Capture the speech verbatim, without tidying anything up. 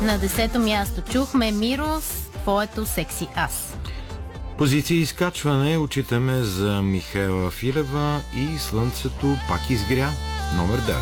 На десето място чухме Мирос, твоето секси аз. Позиции изкачване отчитаме за Михаела Филева и Слънцето пак изгря, номер девет.